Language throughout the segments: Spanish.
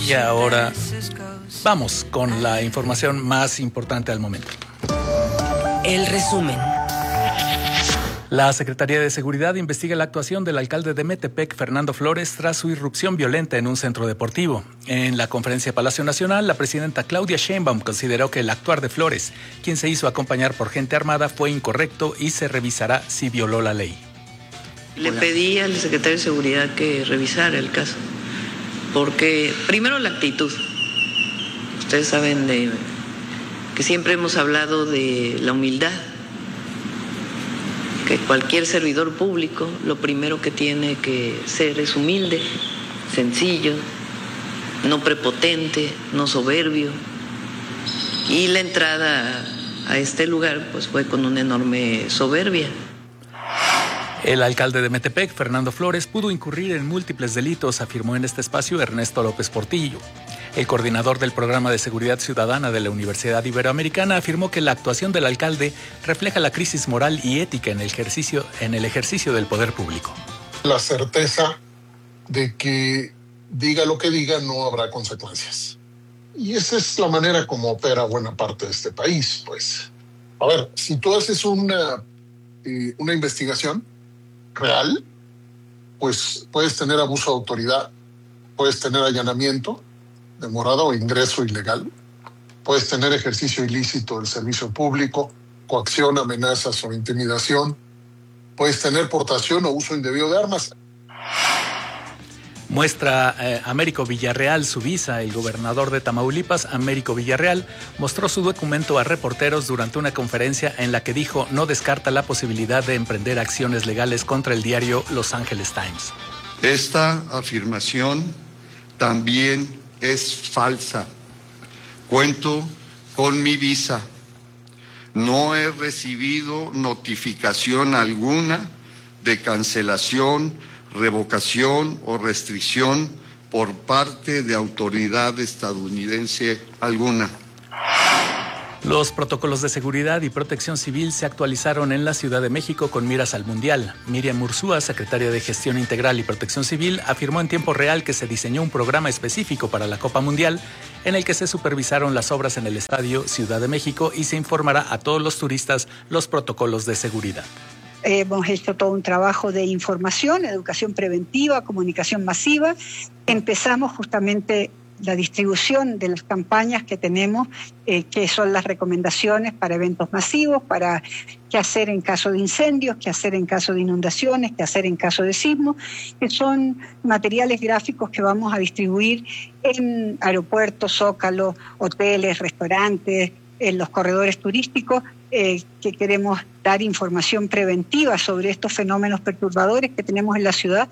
Y ahora vamos con la información más importante al momento. El resumen. La Secretaría de Seguridad investiga la actuación del alcalde de Metepec, Fernando Flores, tras su irrupción violenta en un centro deportivo. En la conferencia de Palacio Nacional, la presidenta Claudia Sheinbaum consideró que el actuar de Flores, quien se hizo acompañar por gente armada, fue incorrecto y se revisará si violó la ley. Le pedí al secretario de Seguridad que revisara el caso, porque primero la actitud. Ustedes saben que siempre hemos hablado de la humildad, que cualquier servidor público lo primero que tiene que ser es humilde, sencillo, no prepotente, no soberbio. Y la entrada a este lugar pues fue con una enorme soberbia. El alcalde de Metepec, Fernando Flores, pudo incurrir en múltiples delitos, afirmó en este espacio Ernesto López Portillo. El coordinador del Programa de Seguridad Ciudadana de la Universidad Iberoamericana afirmó que la actuación del alcalde refleja la crisis moral y ética en el ejercicio del poder público. La certeza de que diga lo que diga no habrá consecuencias. Y esa es la manera como opera buena parte de este país, pues. A ver, si tú haces una investigación real, pues puedes tener abuso de autoridad, puedes tener allanamiento de morada o ingreso ilegal, puedes tener ejercicio ilícito del servicio público, coacción, amenazas o intimidación, puedes tener portación o uso indebido de armas. Muestra Américo Villarreal su visa. El gobernador de Tamaulipas, Américo Villarreal, mostró su documento a reporteros durante una conferencia en la que dijo no descarta la posibilidad de emprender acciones legales contra el diario Los Angeles Times. Esta afirmación también es falsa. Cuento con mi visa. No he recibido notificación alguna de cancelación, revocación o restricción por parte de autoridad estadounidense alguna. Los protocolos de seguridad y protección civil se actualizaron en la Ciudad de México con miras al Mundial. Miriam Ursúa, secretaria de Gestión Integral y Protección Civil, afirmó en tiempo real que se diseñó un programa específico para la Copa Mundial en el que se supervisaron las obras en el Estadio Ciudad de México y se informará a todos los turistas los protocolos de seguridad. Hemos hecho todo un trabajo de información, educación preventiva, comunicación masiva. Empezamos justamente la distribución de las campañas que tenemos, que son las recomendaciones para eventos masivos, para qué hacer en caso de incendios, qué hacer en caso de inundaciones, qué hacer en caso de sismos, que son materiales gráficos que vamos a distribuir en aeropuertos, zócalos, hoteles, restaurantes, en los corredores turísticos, que queremos dar información preventiva sobre estos fenómenos perturbadores que tenemos en la ciudad.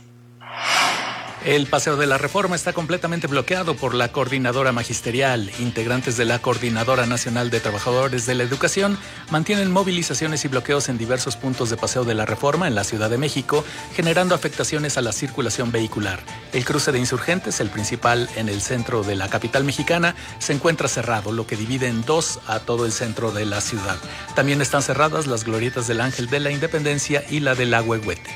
El Paseo de la Reforma está completamente bloqueado por la coordinadora magisterial. Integrantes de la Coordinadora Nacional de Trabajadores de la Educación mantienen movilizaciones y bloqueos en diversos puntos de Paseo de la Reforma en la Ciudad de México, generando afectaciones a la circulación vehicular. El cruce de Insurgentes, el principal en el centro de la capital mexicana, se encuentra cerrado, lo que divide en dos a todo el centro de la ciudad. También están cerradas las glorietas del Ángel de la Independencia y la del Ahuehuete.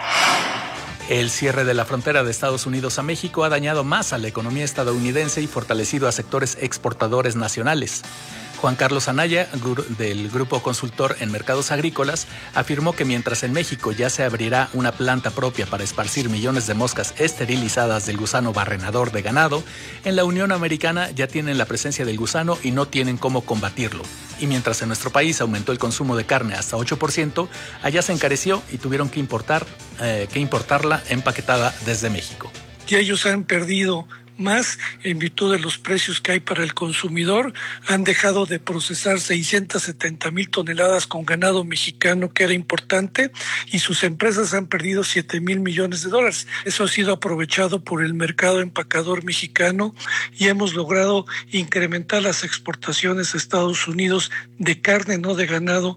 El cierre de la frontera de Estados Unidos a México ha dañado más a la economía estadounidense y fortalecido a sectores exportadores nacionales. Juan Carlos Anaya, del Grupo Consultor en Mercados Agrícolas, afirmó que mientras en México ya se abrirá una planta propia para esparcir millones de moscas esterilizadas del gusano barrenador de ganado, en la Unión Americana ya tienen la presencia del gusano y no tienen cómo combatirlo. Y mientras en nuestro país aumentó el consumo de carne hasta 8%, allá se encareció y tuvieron que importarla empaquetada desde México. Y ellos han perdido más en virtud de los precios que hay para el consumidor. Han dejado de procesar 670,000 toneladas con ganado mexicano, que era importante, y sus empresas han perdido 7,000 millones de dólares. Eso ha sido aprovechado por el mercado empacador mexicano y hemos logrado incrementar las exportaciones a Estados Unidos de carne, no de ganado,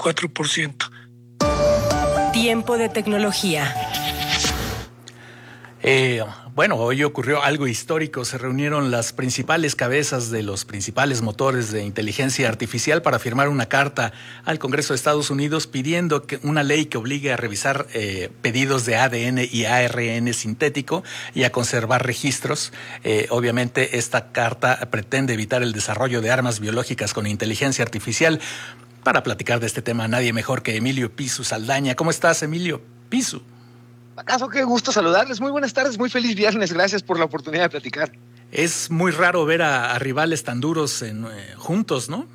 24%. Tiempo de tecnología. Bueno, hoy ocurrió algo histórico. Se reunieron las principales cabezas de los principales motores de inteligencia artificial para firmar una carta al Congreso de Estados Unidos pidiendo una ley que obligue a revisar pedidos de ADN y ARN sintético y a conservar registros. Obviamente, esta carta pretende evitar el desarrollo de armas biológicas con inteligencia artificial. Para platicar de este tema, nadie mejor que Emilio Pisu Saldaña. ¿Cómo estás, Emilio Pisu? ¿Acaso qué gusto saludarles? Muy buenas tardes, muy feliz viernes, gracias por la oportunidad de platicar. Es muy raro ver a rivales tan duros juntos, ¿no?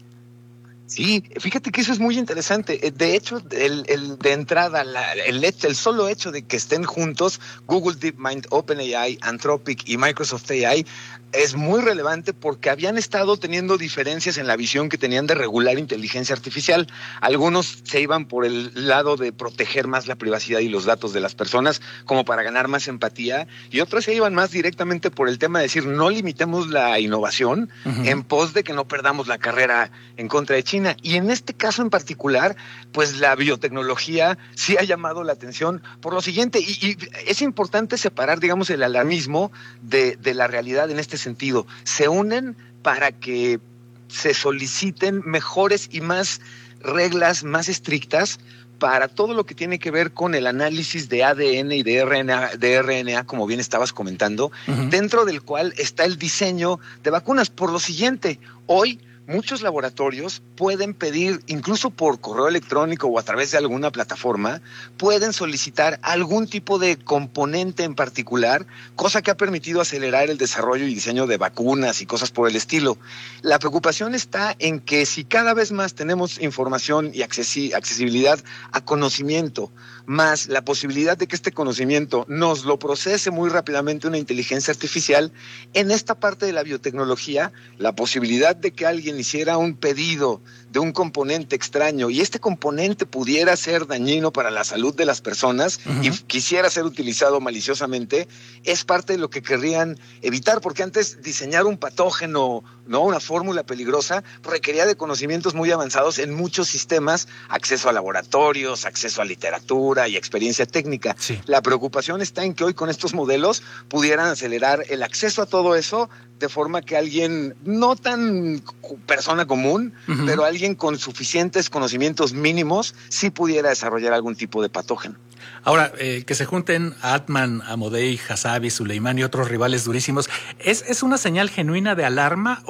Sí, fíjate que eso es muy interesante. De hecho, de entrada, el solo hecho de que estén juntos, Google DeepMind, OpenAI, Anthropic y Microsoft AI, es muy relevante porque habían estado teniendo diferencias en la visión que tenían de regular inteligencia artificial. Algunos se iban por el lado de proteger más la privacidad y los datos de las personas, como para ganar más empatía, y otros se iban más directamente por el tema de decir, no limitemos la innovación en pos de que no perdamos la carrera en contra de China. Y en este caso en particular, pues la biotecnología sí ha llamado la atención por lo siguiente, y es importante separar, digamos, el alarmismo de la realidad en este sentido. Se unen para que se soliciten mejores y más reglas más estrictas para todo lo que tiene que ver con el análisis de ADN y de RNA, como bien estabas comentando, dentro del cual está el diseño de vacunas. Por lo siguiente, hoy muchos laboratorios pueden pedir, incluso por correo electrónico o a través de alguna plataforma, pueden solicitar algún tipo de componente en particular, cosa que ha permitido acelerar el desarrollo y diseño de vacunas y cosas por el estilo. La preocupación está en que si cada vez más tenemos información y accesibilidad a conocimiento, más la posibilidad de que este conocimiento nos lo procese muy rápidamente una inteligencia artificial, en esta parte de la biotecnología, la posibilidad de que alguien hiciera un pedido de un componente extraño y este componente pudiera ser dañino para la salud de las personas y quisiera ser utilizado maliciosamente, es parte de lo que querrían evitar, porque antes diseñar un patógeno, no una fórmula peligrosa, requería de conocimientos muy avanzados en muchos sistemas, acceso a laboratorios, acceso a literatura y experiencia técnica. Sí. La preocupación está en que hoy con estos modelos pudieran acelerar el acceso a todo eso de forma que alguien, no tan persona común, pero alguien con suficientes conocimientos mínimos, sí pudiera desarrollar algún tipo de patógeno. Ahora, que se junten Altman, Amodei, Hassabi, Suleimán y otros rivales durísimos, ¿es una señal genuina de alarma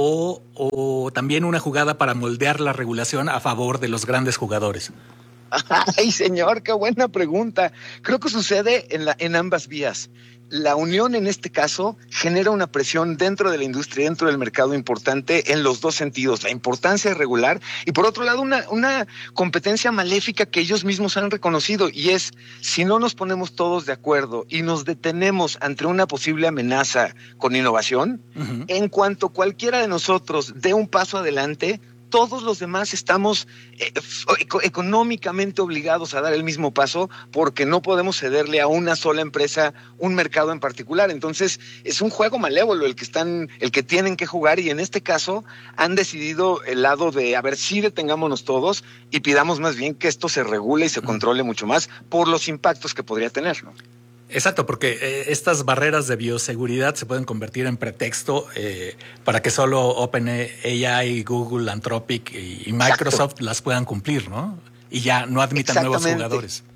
o también una jugada para moldear la regulación a favor de los grandes jugadores? Ay, señor, qué buena pregunta. Creo que sucede en ambas vías. La unión en este caso genera una presión dentro de la industria, dentro del mercado importante en los dos sentidos, la importancia de regular y por otro lado una competencia maléfica que ellos mismos han reconocido, y es, si no nos ponemos todos de acuerdo y nos detenemos ante una posible amenaza con innovación, en cuanto cualquiera de nosotros dé un paso adelante, todos los demás estamos económicamente obligados a dar el mismo paso porque no podemos cederle a una sola empresa un mercado en particular. Entonces es un juego malévolo el que tienen que jugar, y en este caso han decidido el lado de, a ver, sí detengámonos todos y pidamos más bien que esto se regule y se controle mucho más por los impactos que podría tener, ¿no? Exacto, porque estas barreras de bioseguridad se pueden convertir en pretexto para que solo OpenAI, Google, Anthropic y Microsoft las puedan cumplir, ¿no? Y ya no admitan nuevos jugadores.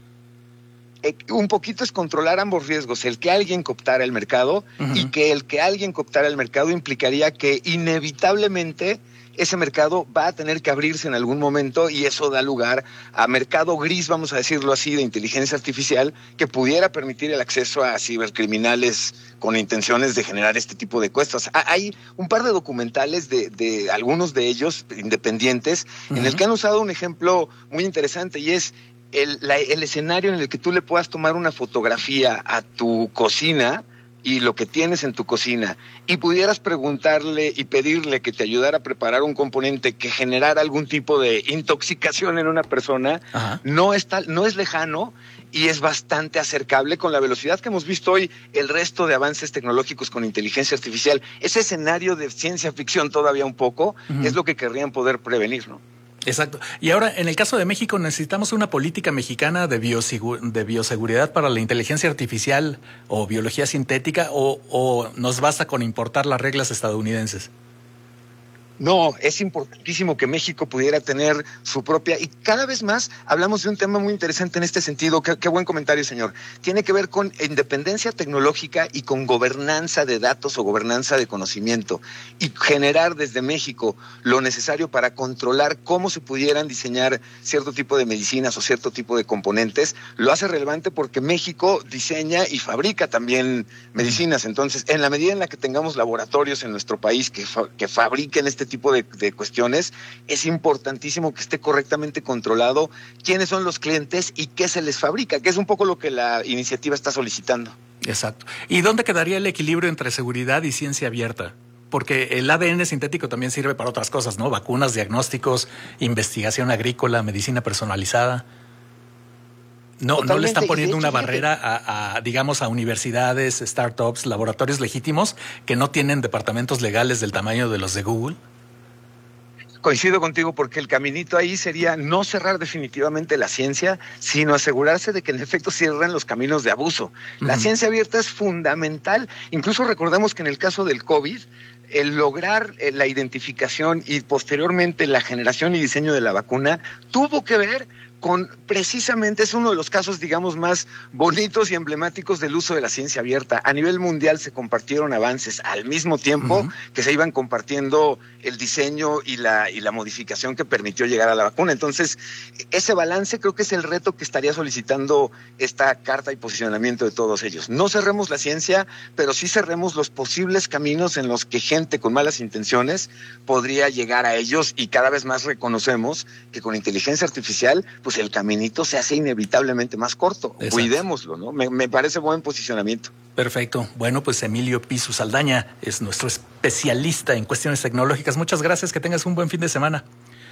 Un poquito es controlar ambos riesgos, el que alguien cooptara el mercado y que el que alguien cooptara el mercado implicaría que inevitablemente ese mercado va a tener que abrirse en algún momento, y eso da lugar a mercado gris, vamos a decirlo así, de inteligencia artificial que pudiera permitir el acceso a cibercriminales con intenciones de generar este tipo de cosas. Hay un par de documentales de algunos de ellos independientes en el que han usado un ejemplo muy interesante, y es el escenario en el que tú le puedas tomar una fotografía a tu cocina y lo que tienes en tu cocina, y pudieras preguntarle y pedirle que te ayudara a preparar un componente que generara algún tipo de intoxicación en una persona, no es lejano y es bastante acercable con la velocidad que hemos visto hoy el resto de avances tecnológicos con inteligencia artificial. Ese escenario de ciencia ficción todavía un poco es lo que querrían poder prevenir, ¿no? Exacto. Y ahora, en el caso de México, ¿necesitamos una política mexicana de bioseguridad para la inteligencia artificial o biología sintética o nos basta con importar las reglas estadounidenses? No, es importantísimo que México pudiera tener su propia, y cada vez más hablamos de un tema muy interesante en este sentido. Qué buen comentario, señor. Tiene que ver con independencia tecnológica y con gobernanza de datos o gobernanza de conocimiento, y generar desde México lo necesario para controlar cómo se pudieran diseñar cierto tipo de medicinas o cierto tipo de componentes. Lo hace relevante porque México diseña y fabrica también medicinas. Entonces, en la medida en la que tengamos laboratorios en nuestro país que fabriquen este tipo de cuestiones, es importantísimo que esté correctamente controlado quiénes son los clientes y qué se les fabrica, que es un poco lo que la iniciativa está solicitando. Exacto. ¿Y dónde quedaría el equilibrio entre seguridad y ciencia abierta? Porque el ADN sintético también sirve para otras cosas, ¿no? Vacunas, diagnósticos, investigación agrícola, medicina personalizada. No le están poniendo una barrera a universidades, startups, laboratorios legítimos que no tienen departamentos legales del tamaño de los de Google. Coincido contigo, porque el caminito ahí sería no cerrar definitivamente la ciencia, sino asegurarse de que en efecto cierran los caminos de abuso. La ciencia abierta es fundamental. Incluso recordemos que en el caso del COVID, el lograr la identificación y posteriormente la generación y diseño de la vacuna tuvo que ver con, precisamente, es uno de los casos, digamos, más bonitos y emblemáticos del uso de la ciencia abierta. A nivel mundial se compartieron avances al mismo tiempo que se iban compartiendo el diseño y la modificación que permitió llegar a la vacuna. Entonces, ese balance creo que es el reto que estaría solicitando esta carta y posicionamiento de todos ellos. No cerremos la ciencia, pero sí cerremos los posibles caminos en los que gente con malas intenciones podría llegar a ellos, y cada vez más reconocemos que con inteligencia artificial pues el caminito se hace inevitablemente más corto. Exacto. Cuidémoslo, ¿no? Me parece buen posicionamiento. Perfecto. Bueno, pues Emilio Pisu Saldaña es nuestro especialista en cuestiones tecnológicas. Muchas gracias, que tengas un buen fin de semana.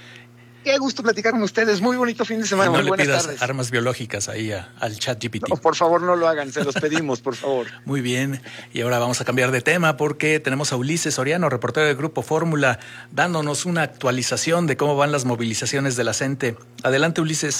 Qué gusto platicar con ustedes. Muy bonito fin de semana. No muy le buenas pidas tardes. Armas biológicas ahí al ChatGPT. No, por favor, no lo hagan. Se los pedimos, por favor. Muy bien. Y ahora vamos a cambiar de tema porque tenemos a Ulises Soriano, reportero del Grupo Fórmula, dándonos una actualización de cómo van las movilizaciones de la CENTE. Adelante, Ulises.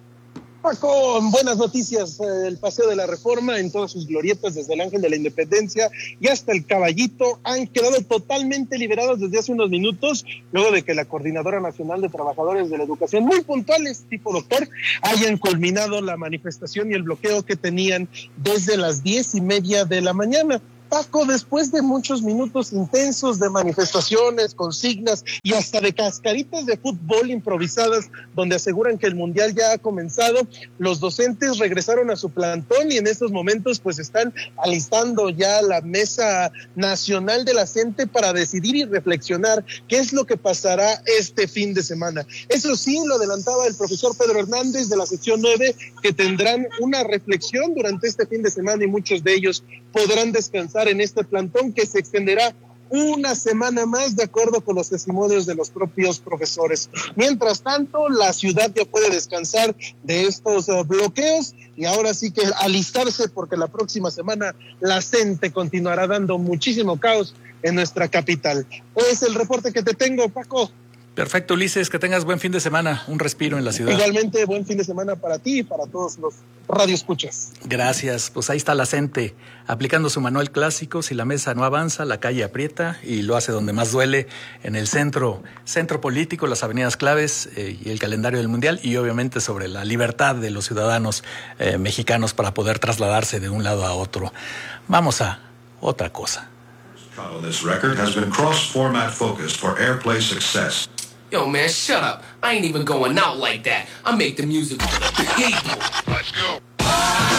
Paco, buenas noticias. El Paseo de la Reforma en todas sus glorietas, desde el Ángel de la Independencia y hasta el Caballito, han quedado totalmente liberados desde hace unos minutos, luego de que la Coordinadora Nacional de Trabajadores de la Educación, muy puntuales, tipo doctor, hayan culminado la manifestación y el bloqueo que tenían desde las 10:30 de la mañana. Paco, después de muchos minutos intensos de manifestaciones, consignas y hasta de cascaritas de fútbol improvisadas, donde aseguran que el Mundial ya ha comenzado, los docentes regresaron a su plantón y en estos momentos pues están alistando ya la mesa nacional de la CENTE para decidir y reflexionar qué es lo que pasará este fin de semana. Eso sí, lo adelantaba el profesor Pedro Hernández de la sección 9, que tendrán una reflexión durante este fin de semana y muchos de ellos podrán descansar en este plantón que se extenderá una semana más, de acuerdo con los testimonios de los propios profesores. Mientras tanto, la ciudad ya puede descansar de estos bloqueos y ahora sí que alistarse, porque la próxima semana la CENTE continuará dando muchísimo caos en nuestra capital. Es el reporte que te tengo, Paco. Perfecto, Ulises, que tengas buen fin de semana, un respiro en la ciudad. Igualmente, buen fin de semana para ti y para todos los radioescuchas. Gracias, pues ahí está la CENTE, aplicando su manual clásico: si la mesa no avanza, la calle aprieta, y lo hace donde más duele, en el centro político, las avenidas claves y el calendario del Mundial, y obviamente sobre la libertad de los ciudadanos mexicanos para poder trasladarse de un lado a otro. Vamos a otra cosa. This record has been cross-format focused for airplay success. Yo, man, shut up. I ain't even going out like that. I make the music for the people. Let's go.